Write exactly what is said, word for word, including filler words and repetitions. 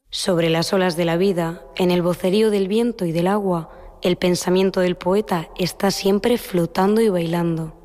Sobre las olas de la vida, en el vocerío del viento y del agua, el pensamiento del poeta está siempre flotando y bailando.